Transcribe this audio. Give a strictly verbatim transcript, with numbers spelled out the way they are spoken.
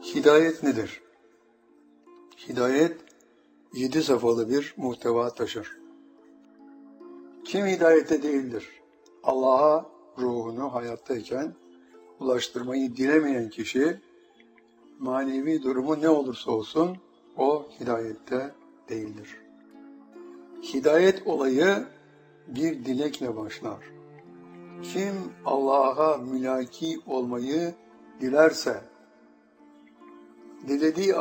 Hidayet nedir? Hidayet, yedi safhalı bir muhteva taşır. Kim hidayette değildir? Allah'a ruhunu hayattayken ulaştırmayı dilemeyen kişi, manevi durumu ne olursa olsun, o hidayette değildir. Hidayet olayı bir dilekle başlar. Kim Allah'a mülaki olmayı dilerse, dilediği